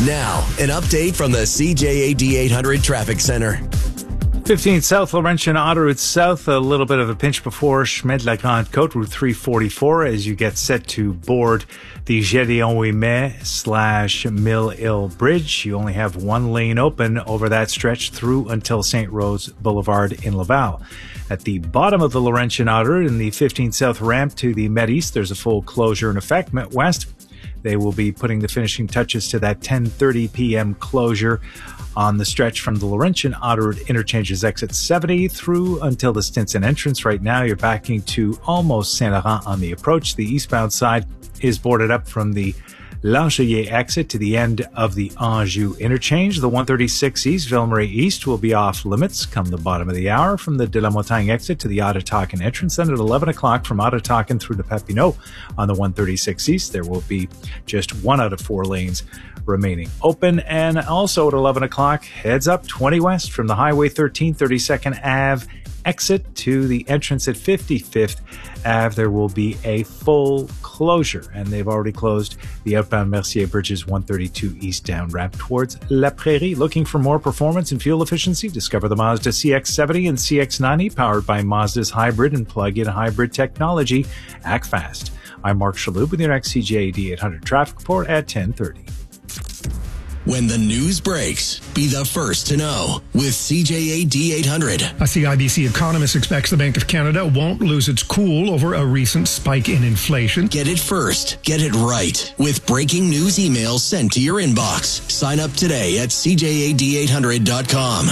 Now, an update from the CJAD 800 Traffic Center. 15 South Laurentian Autoroute South, a little bit of a pinch before Chemin de la Grande Côte, Route 344, as you get set to board the Gédéon Ouimet / Mill Hill Bridge. You only have one lane open over that stretch through until St. Rose Boulevard in Laval. At the bottom of the Laurentian Autoroute, in the 15 South ramp to the Met East, there's a full closure in effect. Met West, they will be putting the finishing touches to that 10:30 p.m. closure on the stretch from the Laurentian Autoroute interchanges exit 70 through until the Stinson entrance. Right now, you're backing to almost Saint-Laurent on the approach. The eastbound side is boarded up from the Langeais exit to the end of the Anjou interchange. The 136 East, Ville-Marie East, will be off limits come the bottom of the hour from the De la Montagne exit to the Ottawakan entrance. Then at 11 o'clock from Ottawakan through to Papineau on the 136 East, there will be just 1 out of 4 lanes remaining open. And also at 11 o'clock, heads up 20 West from the Highway 13, 32nd Ave exit to the entrance at 55th Ave. There will be a full closure, and they've already closed the outbound Mercier Bridges 132 East down ramp towards La Prairie. Looking for more performance and fuel efficiency? Discover the Mazda CX-70 and CX-90 powered by Mazda's hybrid and plug-in hybrid technology. Act fast. I'm Mark Shalhoub with your next CJAD 800 traffic report at 10:30. When the news breaks, be the first to know with CJAD 800. A CIBC economist expects the Bank of Canada won't lose its cool over a recent spike in inflation. Get it first. Get it right. With breaking news emails sent to your inbox. Sign up today at CJAD800.com.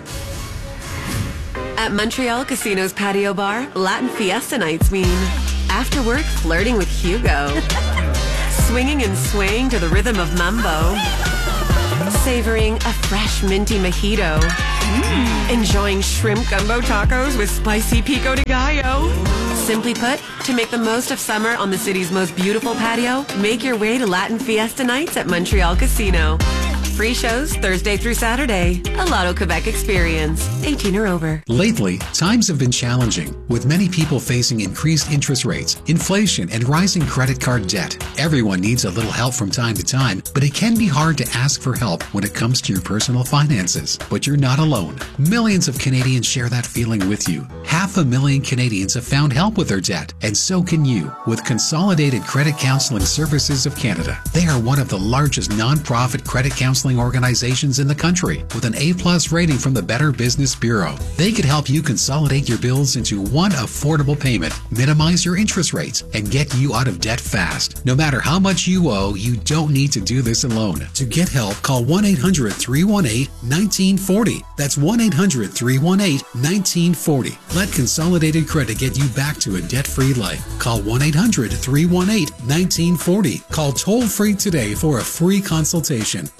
At Montreal Casino's patio bar, Latin Fiesta nights mean after work flirting with Hugo, swinging and swaying to the rhythm of mambo, savoring a fresh minty mojito, enjoying shrimp gumbo tacos with spicy pico de gallo. Simply put, to make the most of summer on the city's most beautiful patio, make your way to Latin Fiesta nights at Montreal Casino. Free shows Thursday through Saturday. A Lotto Quebec experience. 18 or over. Lately, times have been challenging, with many people facing increased interest rates, inflation, and rising credit card debt. Everyone needs a little help from time to time, but it can be hard to ask for help when it comes to your personal finances. But you're not alone. Millions of Canadians share that feeling with you. 500,000 Canadians have found help with their debt, and so can you with Consolidated Credit Counseling Services of Canada. They are one of the largest non-profit credit counseling organizations in the country with an A+ rating from the Better Business Bureau. They could help you consolidate your bills into one affordable payment, minimize your interest rates, and get you out of debt fast. No matter how much you owe, you don't need to do this alone. To get help, call 1-800-318-1940. That's 1-800-318-1940. Let Consolidated Credit get you back to a debt-free life. Call 1-800-318-1940. Call toll-free today for a free consultation.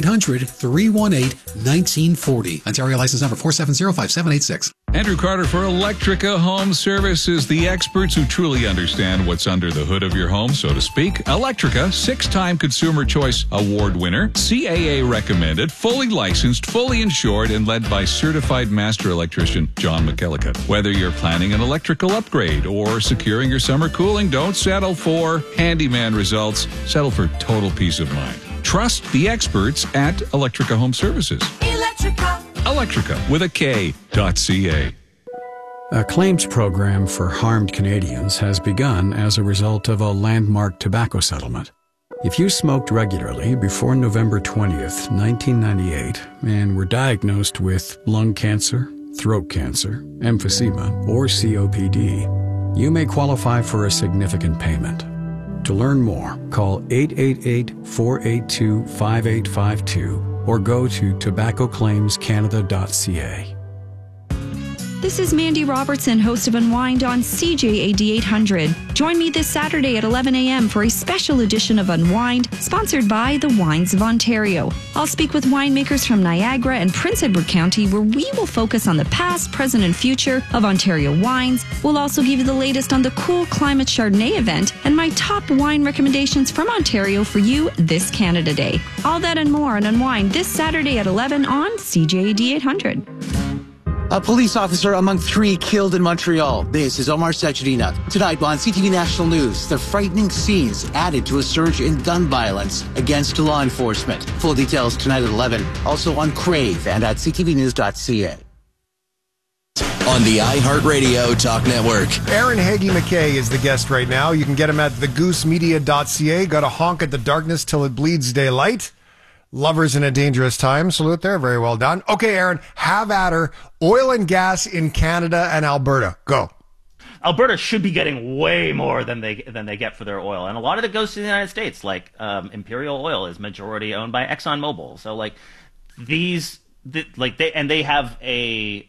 1-800-318-1940. Ontario license number 4705786. Andrew Carter for Electrica Home Services, the experts who truly understand what's under the hood of your home, so to speak. Electrica, 6-time Consumer Choice Award winner, CAA recommended, fully licensed, fully insured, and led by certified master electrician John McElligott. Whether you're planning an electrical upgrade or securing your summer cooling, don't settle for handyman results. Settle for total peace of mind. Trust the experts at Electrica Home Services. Electrica with a K.ca. A claims program for harmed Canadians has begun as a result of a landmark tobacco settlement. If you smoked regularly before November 20th, 1998, and were diagnosed with lung cancer, throat cancer, emphysema, or COPD, you may qualify for a significant payment. To learn more, call 888-482-5852 or go to tobaccoclaimscanada.ca. This is Mandy Robertson, host of Unwind on CJAD 800. Join me this Saturday at 11 a.m. for a special edition of Unwind, sponsored by the Wines of Ontario. I'll speak with winemakers from Niagara and Prince Edward County, where we will focus on the past, present, and future of Ontario wines. We'll also give you the latest on the Cool Climate Chardonnay event and my top wine recommendations from Ontario for you this Canada Day. All that and more on Unwind this Saturday at 11 on CJAD 800. A police officer among 3 killed in Montreal. This is Omar Sechedina. Tonight on CTV National News, the frightening scenes added to a surge in gun violence against law enforcement. Full details tonight at 11. Also on Crave and at ctvnews.ca. On the iHeartRadio Talk Network. Aaron Hagee McKay is the guest right now. You can get him at thegoosemedia.ca. Got to honk at the darkness till it bleeds daylight. Lovers in a dangerous time. Salute there. Very well done. Okay, Aaron, have at her. Oil and gas in Canada and Alberta. Go. Alberta should be getting way more than they get for their oil, and a lot of it goes to the United States. Like Imperial Oil is majority owned by ExxonMobil. So like they have a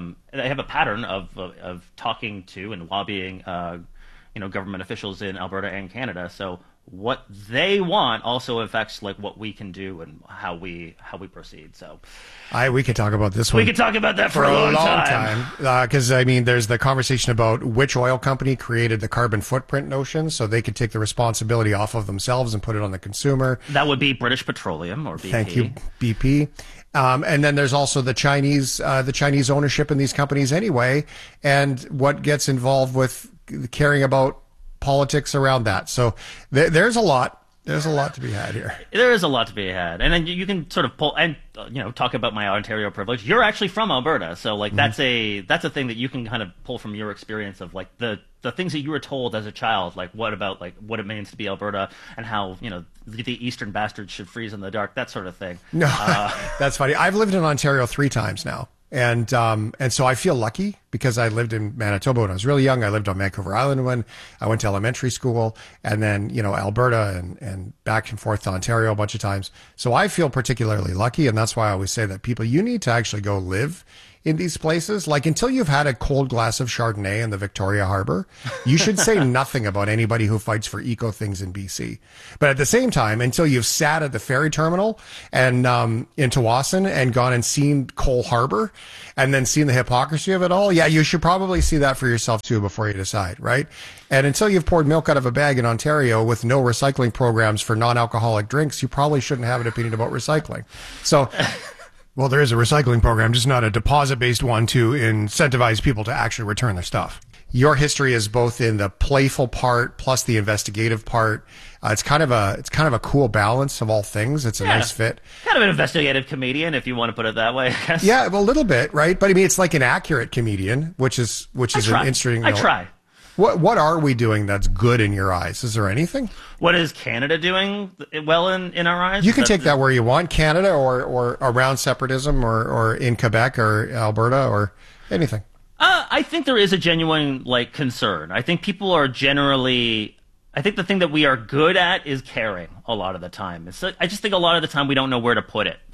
pattern of talking to and lobbying government officials in Alberta and Canada. So what they want also affects like what we can do and how we proceed. So we could talk about this one. We could talk about that for a long time. Because there's the conversation about which oil company created the carbon footprint notion, so they could take the responsibility off of themselves and put it on the consumer. That would be British Petroleum or BP. Thank you, BP. And then there's also the Chinese ownership in these companies anyway, and what gets involved with caring about politics around that. So there's a lot to be had here. There is a lot to be had, and then you can sort of pull and talk about my Ontario privilege. You're actually from Alberta, so like that's a thing that you can kind of pull from your experience of like the things that you were told as a child, like what it means to be Alberta and how the Eastern bastards should freeze in the dark, that sort of thing. No, that's funny. I've lived in Ontario 3 times now. And so I feel lucky because I lived in Manitoba when I was really young. I lived on Vancouver Island when I went to elementary school, and then, Alberta and back and forth to Ontario a bunch of times. So I feel particularly lucky. And that's why I always say that people, you need to actually go live in these places. Like until you've had a cold glass of Chardonnay in the Victoria Harbor, you should say nothing about anybody who fights for eco things in BC. But at the same time, until you've sat at the ferry terminal and in Tsawwassen and gone and seen Cole Harbor and then seen the hypocrisy of it all, yeah, you should probably see that for yourself too before you decide, right? And until you've poured milk out of a bag in Ontario with no recycling programs for non-alcoholic drinks, you probably shouldn't have an opinion about recycling. So... Well, there is a recycling program, just not a deposit-based one to incentivize people to actually return their stuff. Your history is both in the playful part plus the investigative part. It's kind of a cool balance of all things. It's a nice fit. Kind of an investigative comedian, if you want to put it that way, I guess. Yeah, well, a little bit, right? But I mean, it's like an accurate comedian, which is an interesting. I try. What are we doing that's good in your eyes? Is there anything? What is Canada doing well in our eyes? You can take that where you want, Canada or around separatism or in Quebec or Alberta or anything. I think there is a genuine concern. I think people are generally... I think the thing that we are good at is caring a lot of the time. I just think a lot of the time we don't know where to put it.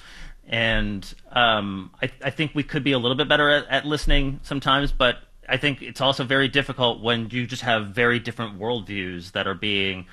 And I think we could be a little bit better at listening sometimes, but I think it's also very difficult when you just have very different worldviews that are being,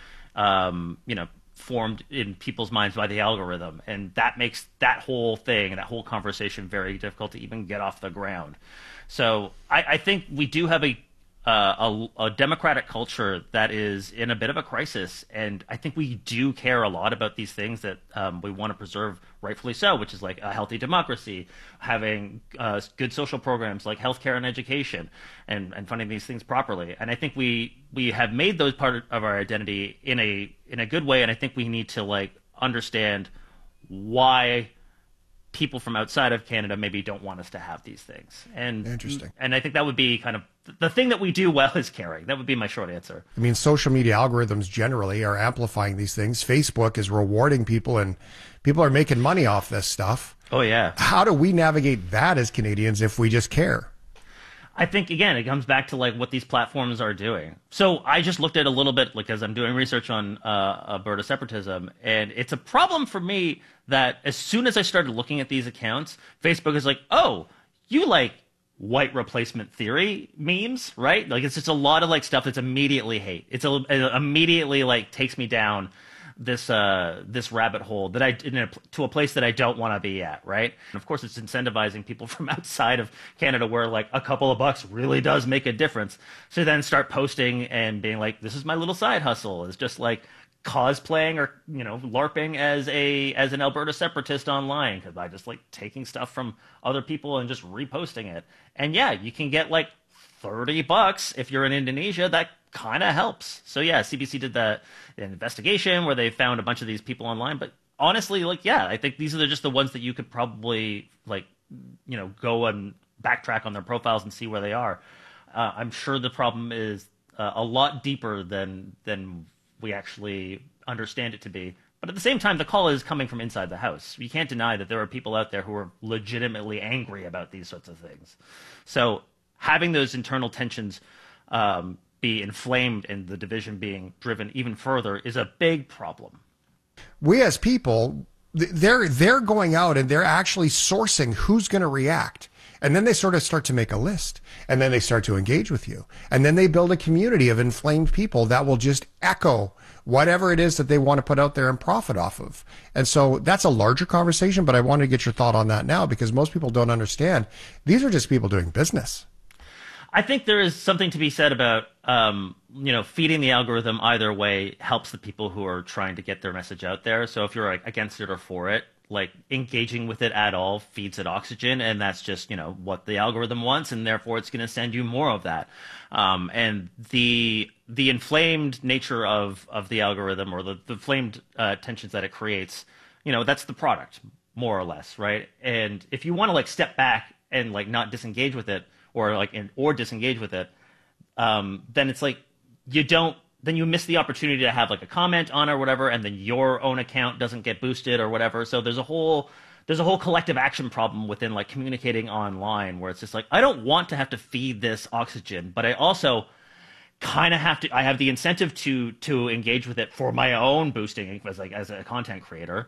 formed in people's minds by the algorithm, and that makes that whole thing, that whole conversation, very difficult to even get off the ground. So I think we do have a democratic culture that is in a bit of a crisis, and I think we do care a lot about these things that we want to preserve, rightfully so, which is like a healthy democracy, having good social programs like healthcare and education, and funding these things properly. And I think we have made those part of our identity in a good way, and I think we need to understand why people from outside of Canada maybe don't want us to have these things. And interesting. And I think that would be kind of the thing that we do well is caring. That would be my short answer. I mean, social media algorithms generally are amplifying these things. Facebook is rewarding people, and people are making money off this stuff. Oh, yeah. How do we navigate that as Canadians if we just care? I think, again, it comes back to what these platforms are doing. So I just looked at a little bit because I'm doing research on Alberta separatism, and it's a problem for me that as soon as I started looking at these accounts, Facebook is like, oh, you like white replacement theory memes, right? It's just a lot of stuff that's immediately hate. It immediately takes me down this rabbit hole that to a place that I don't want to be at, right? And of course, it's incentivizing people from outside of Canada where a couple of bucks really does make a difference. So then start posting and being like, this is my little side hustle. It's just cosplaying or LARPing as an Alberta separatist online by just like taking stuff from other people and just reposting it. And yeah, you can get like $30 if you're in Indonesia. That kind of helps. So yeah, CBC did an investigation where they found a bunch of these people online. But honestly, like, yeah, I think these are just the ones that you could probably like, go and backtrack on their profiles and see where they are. I'm sure the problem is a lot deeper than we actually understand it to be. But at the same time, the call is coming from inside the house. You can't deny that there are people out there who are legitimately angry about these sorts of things. So having those internal tensions be inflamed and the division being driven even further is a big problem. We as people, they're going out and they're actually sourcing who's going to react. And then they sort of start to make a list, and then they start to engage with you. And then they build a community of inflamed people that will just echo whatever it is that they want to put out there and profit off of. And so that's a larger conversation, but I wanted to get your thought on that now because most people don't understand. These are just people doing business. I think there is something to be said about, feeding the algorithm either way helps the people who are trying to get their message out there. So if you're like against it or for it, like engaging with it at all feeds it oxygen, and that's just what the algorithm wants, and therefore it's going to send you more of that. And the inflamed nature of the algorithm, or the inflamed tensions that it creates, that's the product more or less, right? And if you want to like step back and like not disengage with it, or disengage with it, then it's like then you miss the opportunity to have like a comment on it or whatever, and then your own account doesn't get boosted or whatever. So there's a whole collective action problem within like communicating online, where it's just like, I don't want to have to feed this oxygen, but I also kind of have to. I have the incentive to engage with it for my own boosting as a content creator,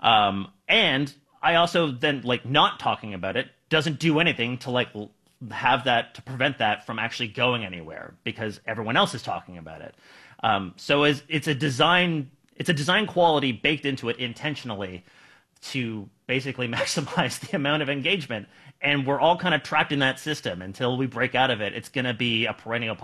and I also then like not talking about it doesn't do anything to like have that, to prevent that from actually going anywhere because everyone else is talking about it. So it's a design quality baked into it intentionally to basically maximize the amount of engagement. And we're all kind of trapped in that system until we break out of it. It's going to be a perennial part.